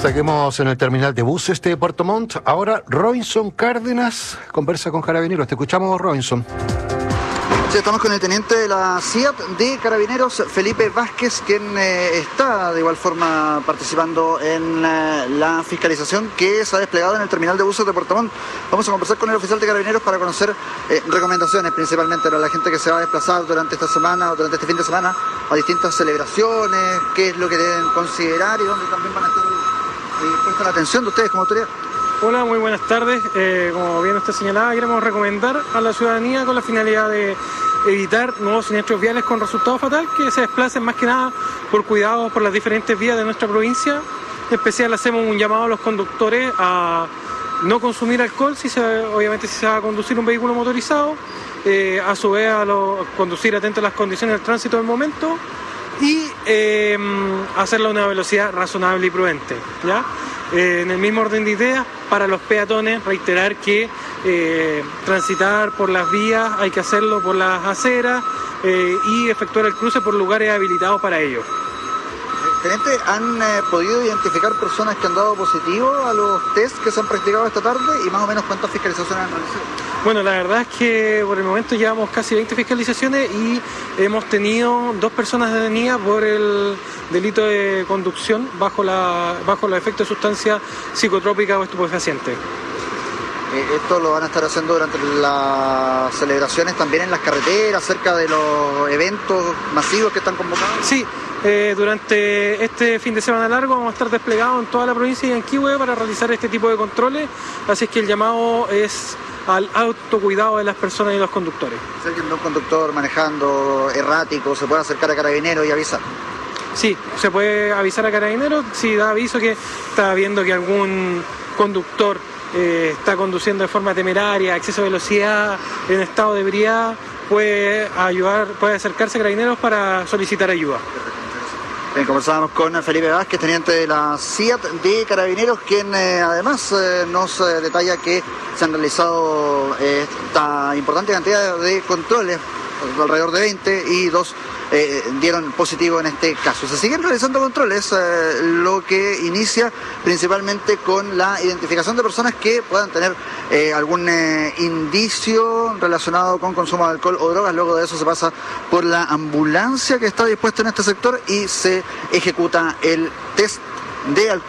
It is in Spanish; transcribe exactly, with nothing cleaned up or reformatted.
Seguimos en el terminal de buses de Puerto Montt. Ahora Robinson Cárdenas conversa con Carabineros. Te escuchamos, Robinson. Sí, estamos con el teniente de la C I A T de Carabineros, Felipe Vázquez, quien eh, está de igual forma participando en eh, la fiscalización que se ha desplegado en el terminal de buses de Puerto Montt. Vamos a conversar con el oficial de Carabineros para conocer eh, recomendaciones principalmente para la gente que se va a desplazar durante esta semana o durante este fin de semana a distintas celebraciones, qué es lo que deben considerar y dónde también van a estar eh, puesta la atención de ustedes como autoridad. Hola, muy buenas tardes. Eh, como bien usted señalaba, queremos recomendar a la ciudadanía con la finalidad de evitar nuevos siniestros viales con resultado fatal, que se desplacen más que nada por cuidados por las diferentes vías de nuestra provincia. En especial hacemos un llamado a los conductores a no consumir alcohol, si se, obviamente si se va a conducir un vehículo motorizado, eh, a su vez a lo, conducir atento a las condiciones del tránsito del momento y eh, hacerlo a una velocidad razonable y prudente, ¿ya? Eh, en el mismo orden de ideas, para los peatones, reiterar que eh, transitar por las vías hay que hacerlo por las aceras eh, y efectuar el cruce por lugares habilitados para ello. Teniente, ¿han eh, podido identificar personas que han dado positivo a los test que se han practicado esta tarde y más o menos cuántas fiscalizaciones han realizado? Bueno, la verdad es que por el momento llevamos casi veinte fiscalizaciones y hemos tenido dos personas detenidas por el delito de conducción bajo, la, bajo los efectos de sustancias psicotrópicas o estupefacientes. Eh, ¿Esto lo van a estar haciendo durante las celebraciones también en las carreteras, cerca de los eventos masivos que están convocados? Sí. Eh, durante este fin de semana largo vamos a estar desplegados en toda la provincia de Yanquihue para realizar este tipo de controles, así es que el llamado es al autocuidado de las personas y los conductores. Si alguien ve un conductor manejando errático, ¿se puede acercar a Carabineros y avisar? Sí, se puede avisar a Carabineros si da aviso que está viendo que algún conductor eh, está conduciendo de forma temeraria, exceso de velocidad, en estado de ebriedad, puede ayudar, puede acercarse a Carabineros para solicitar ayuda. Bien, conversábamos con Felipe Vázquez, teniente de la C I A T de Carabineros, quien eh, además eh, nos eh, detalla que se han realizado eh, esta importante cantidad de controles, alrededor de veinte, y dos eh, dieron positivo en este caso. Se siguen realizando controles, eh, lo que inicia principalmente con la identificación de personas que puedan tener eh, algún eh, indicio relacionado con consumo de alcohol o drogas. Luego de eso se pasa por la ambulancia que está dispuesta en este sector y se ejecuta el test de alcohol.